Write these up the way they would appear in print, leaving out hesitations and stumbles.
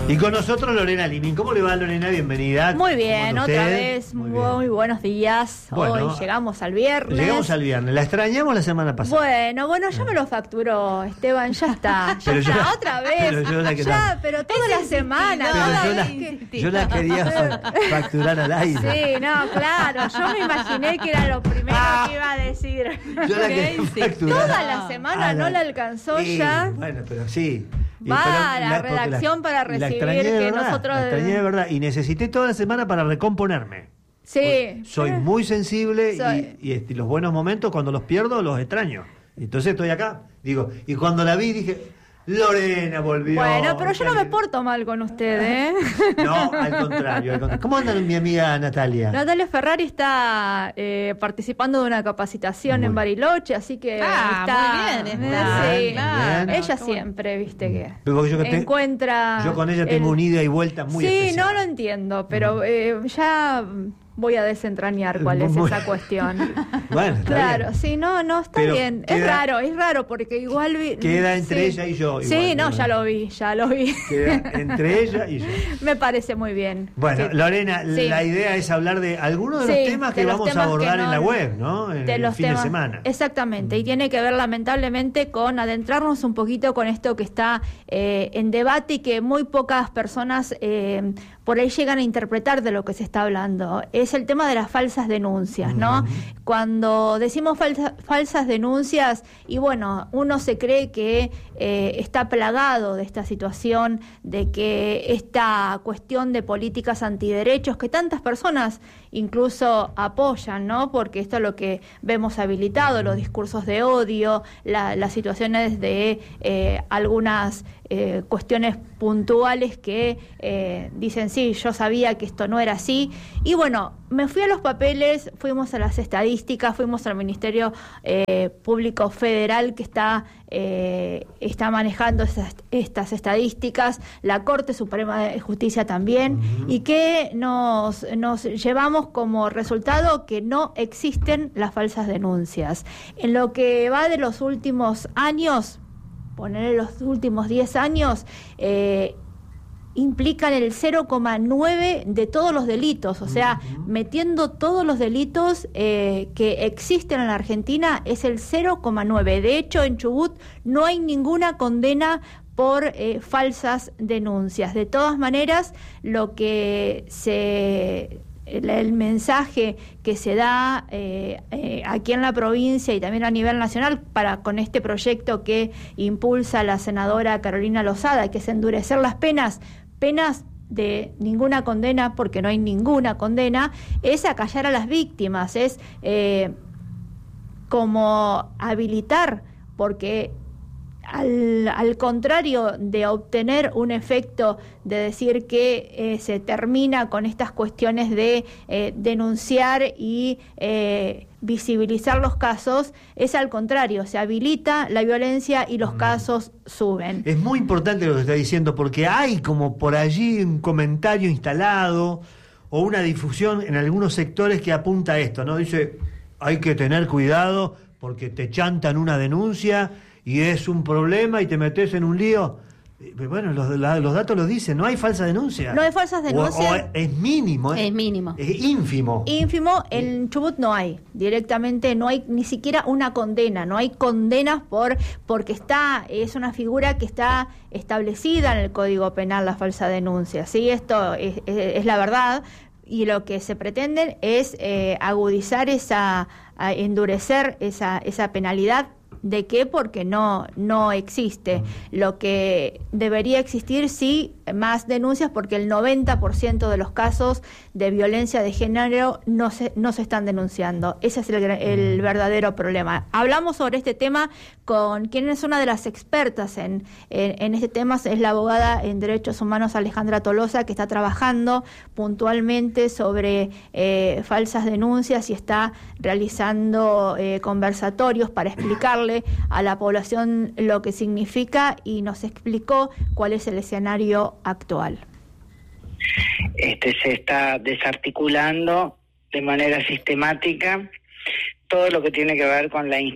Y con nosotros Lorena Limín. ¿Cómo le va, Lorena? Bienvenida. Muy bien, otra vez. Muy buenos días. Bueno, hoy llegamos al viernes. Llegamos al viernes. La extrañamos la semana pasada. Bueno, ya me lo facturó, Esteban, ya está. Pero Ya yo- está, otra vez. pero Toda la semana. yo la quería facturar al aire. Sí, no, claro. Yo me imaginé que era lo primero que iba a decir. Yo la quería facturar. Toda la semana no la alcanzó Sí, ya. Bueno, pero sí. Va Pero a la porque redacción para la recibir extrañé de que verdad, nosotros... La extrañé de verdad. Y necesité toda la semana para recomponerme. Sí. Soy muy sensible Soy- y los buenos momentos, cuando los pierdo, los extraño. Entonces estoy acá. Digo, y cuando la vi dije, Lorena volvió. Bueno, pero yo no me porto mal con usted, ¿eh? No, al contrario. ¿Cómo anda mi amiga Natalia? Natalia Ferrari está participando de una capacitación en Bariloche, así que está... muy bien, está. Sí. Bien. Ella siempre, viste que Porque encuentra... yo con ella tengo un ida y vuelta muy Sí, especial. no lo entiendo, pero ya voy a desentrañar cuál es Muy- esa cuestión. Bueno, está Claro, bien. sí, no, está Pero bien. queda- Es raro, porque igual... Queda entre ella y yo. Sí, igual, no, ¿no? ya lo vi. Queda entre ella y yo. Me parece muy bien. Bueno, Que- Lorena, sí. la idea es hablar de algunos de los Sí, temas de que los vamos a temas abordar que en no- la web, ¿no? En de el los fin temas, de semana. Exactamente, y tiene que ver lamentablemente con adentrarnos un poquito con esto que está en debate y que muy pocas personas por ahí llegan a interpretar de lo que se está hablando. Es el tema de las falsas denuncias, ¿no? Cuando decimos falsas denuncias, y bueno, uno se cree que está plagado de esta situación, de que esta cuestión de políticas antiderechos que tantas personas incluso apoyan, ¿no? Porque esto es lo que vemos habilitado, los discursos de odio, las situaciones de algunas cuestiones puntuales que dicen, sí, yo sabía que esto no era así. Y bueno, me fui a los papeles, fuimos a las estadísticas, fuimos al Ministerio Público Federal que está manejando estas estadísticas, la Corte Suprema de Justicia también, y que nos llevamos como resultado que no existen las falsas denuncias. En lo que va de los últimos años, ponerle los últimos 10 años, implican el 0,9 de todos los delitos, o sea, metiendo todos los delitos que existen en la Argentina, es el 0,9. De hecho, en Chubut no hay ninguna condena por falsas denuncias. De todas maneras, lo que el mensaje que se da aquí en la provincia y también a nivel nacional con este proyecto que impulsa la senadora Carolina Lozada, que es endurecer las penas de ninguna condena, porque no hay ninguna condena, es acallar a las víctimas, es como habilitar, porque al contrario de obtener un efecto de decir que se termina con estas cuestiones de denunciar y visibilizar los casos, es al contrario, se habilita la violencia y los casos suben. Es muy importante lo que está diciendo, porque hay como por allí un comentario instalado o una difusión en algunos sectores que apunta a esto, ¿no? Dice, hay que tener cuidado porque te chantan una denuncia y es un problema y te metes en un lío. Bueno, los datos lo dicen, no hay falsa denuncia. No hay falsas denuncias. O es mínimo. Es mínimo. Es ínfimo. Ínfimo, en Chubut no hay, directamente no hay ni siquiera una condena, no hay condenas porque es una figura que está establecida en el Código Penal, la falsa denuncia, ¿sí? Esto es la verdad, y lo que se pretende es agudizar endurecer esa penalidad. ¿De qué? Porque no existe. Lo que debería existir, sí, más denuncias, porque el 90% de los casos de violencia de género no se están denunciando. Ese es el verdadero problema. Hablamos sobre este tema con quien es una de las expertas en este tema, es la abogada en Derechos Humanos Alejandra Tolosa, que está trabajando puntualmente sobre falsas denuncias y está realizando conversatorios para explicarle a la población lo que significa, y nos explicó cuál es el escenario actual. Se está desarticulando de manera sistemática todo lo que tiene que ver con la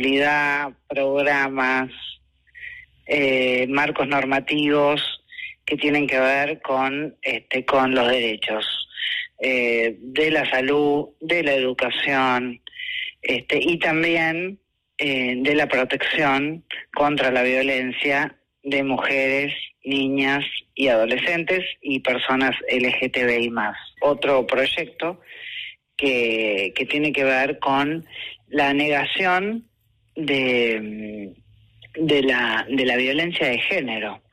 institucionalidad, programas, marcos normativos que tienen que ver con los derechos de la salud, de la educación, y también de la protección contra la violencia de mujeres, niñas y adolescentes y personas LGTBI+. Otro proyecto que tiene que ver con la negación de la violencia de género,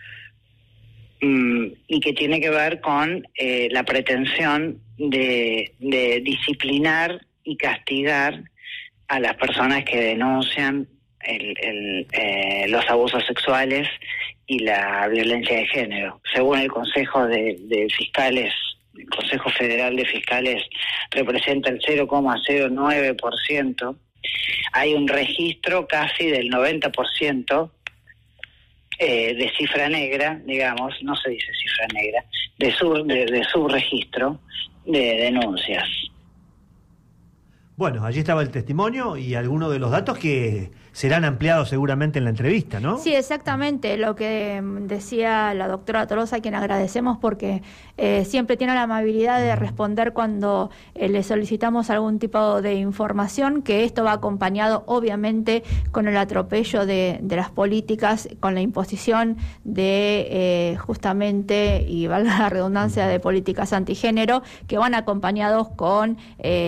y que tiene que ver con la pretensión de disciplinar y castigar a las personas que denuncian los abusos sexuales y la violencia de género. Según el Consejo de Fiscales, el Consejo Federal de Fiscales representa el 0,09%. Hay un registro casi del 90% de cifra negra, digamos, no se dice cifra negra, de su registro de denuncias. Bueno, allí estaba el testimonio y algunos de los datos que serán ampliados seguramente en la entrevista, ¿no? Sí, exactamente, lo que decía la doctora Tolosa, a quien agradecemos porque siempre tiene la amabilidad de responder cuando le solicitamos algún tipo de información, que esto va acompañado obviamente con el atropello de las políticas, con la imposición de justamente, y valga la redundancia, de políticas antigénero, que van acompañados con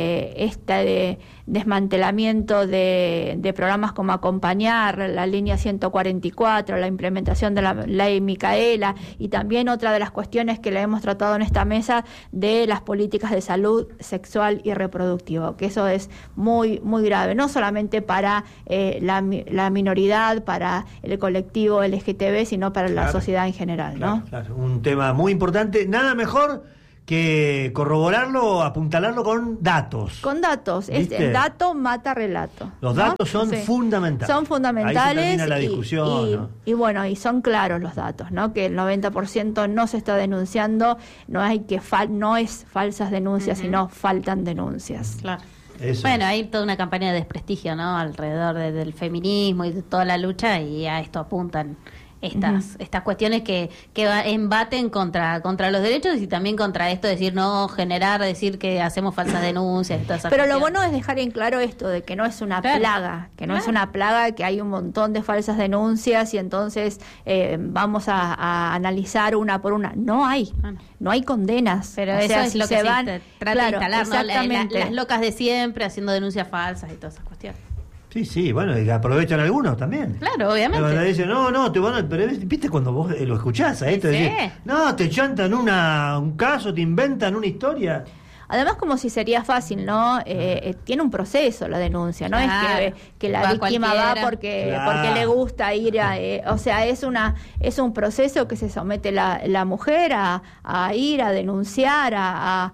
desmantelamiento de programas como Acompañar, la línea 144, la implementación de la ley Micaela, y también otra de las cuestiones que le hemos tratado en esta mesa de las políticas de salud sexual y reproductiva, que eso es muy, muy grave, no solamente para la minoridad, para el colectivo LGTB, sino para la sociedad en general, ¿no? Claro, un tema muy importante, nada mejor que corroborarlo, apuntalarlo con datos. Con datos. El dato mata relato. Los datos son fundamentales. Son fundamentales. Ahí se termina la discusión, ¿no? Y bueno, y son claros los datos, ¿no? Que el 90% no se está denunciando, no es falsas denuncias, sino faltan denuncias. Claro. Eso. Bueno, hay toda una campaña de desprestigio, ¿no? Alrededor del feminismo y de toda la lucha, y a esto apuntan estas cuestiones que embaten contra los derechos y también contra esto de decir decir que hacemos falsas denuncias y todas esas Pero lo cuestiones. bueno es dejar en claro esto de que no es una plaga, que no es una plaga, que hay un montón de falsas denuncias y entonces vamos a analizar una por una. No hay condenas. Pero o eso sea, es si lo que se van, se trata de instalar, ¿no? exactamente. Las locas de siempre haciendo denuncias falsas y todas esas cuestiones. Sí, bueno, y aprovechan algunos también. Claro, obviamente. Pero dicen, pero viste cuando vos lo escuchás a esto, decís, te chantan un caso, te inventan una historia. Además, como si sería fácil, ¿no? Tiene un proceso la denuncia, no claro. Es que la víctima va porque le gusta ir o sea, es un proceso que se somete la mujer a ir a denunciar, a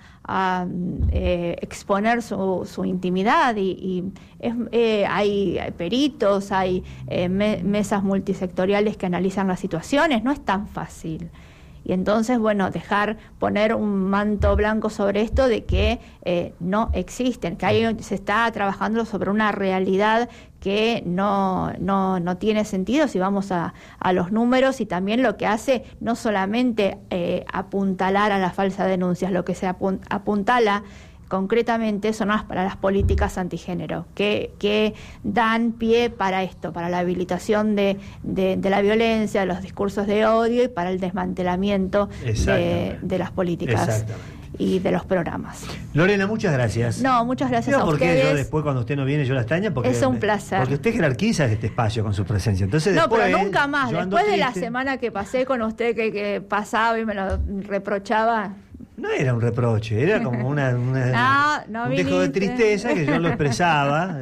exponer su intimidad y hay peritos, hay mesas multisectoriales que analizan las situaciones, no es tan fácil. Y entonces, bueno, poner un manto blanco sobre esto de que no existen, que se está trabajando sobre una realidad que no tiene sentido si vamos a los números, y también lo que hace no solamente apuntalar a las falsas denuncias, lo que se apuntala concretamente son para las políticas antigénero, que dan pie para esto, para la habilitación de la violencia, de los discursos de odio y para el desmantelamiento de las políticas y de los programas. Lorena, muchas gracias. No, muchas gracias a ustedes. Porque yo después, cuando usted no viene, yo la extraño. Porque, es un placer. Porque usted jerarquiza este espacio con su presencia. Entonces, no, después, pero nunca más. Después de la semana que pasé con usted, que pasaba y me lo reprochaba. No era un reproche, era como un dejo de tristeza que yo lo expresaba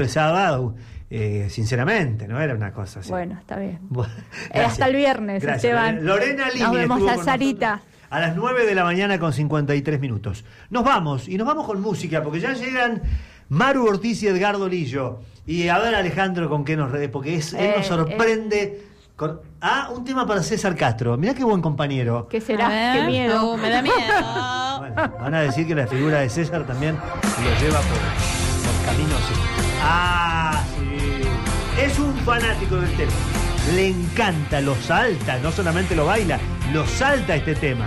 sinceramente, no era una cosa así. Bueno, está bien. Hasta el viernes, gracias, Esteban. Lorena Lini. Nos vemos a Sarita. A las 9 de la mañana con 53 minutos. Nos vamos con música, porque ya llegan Maru Ortiz y Edgardo Lillo. Y a ver, Alejandro, con qué porque él nos sorprende. Un tema para César Castro. Mirá qué buen compañero. ¿Qué será? Qué miedo. Me da miedo. Bueno, van a decir que la figura de César también lo lleva por caminos. Sí. Es un fanático del tema. le encanta, lo salta, no solamente lo baila, lo salta este tema.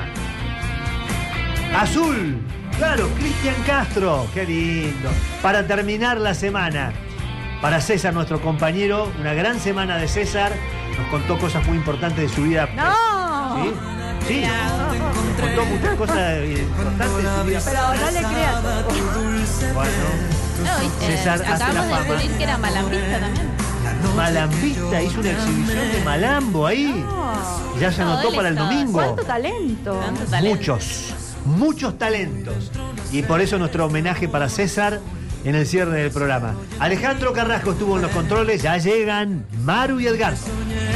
Azul, claro, Cristian Castro, qué lindo. Para terminar la semana, para César, nuestro compañero, una gran semana de César, nos contó cosas muy importantes de su vida. ¡No! ¿Sí? Sí, nos contó muchas cosas importantes de su vida. Pero no le creas. Bueno, César hace la acabamos de fama. descubrir que era malambista también. Malambista, hizo una exhibición de Malambo ahí. Ya se No, anotó él para el está- domingo. ¡Cuánto talento! Tanto talento. Muchos talentos. Y por eso nuestro homenaje para César en el cierre del programa. Alejandro Carrasco estuvo en los controles, ya llegan Maru y Edgardo.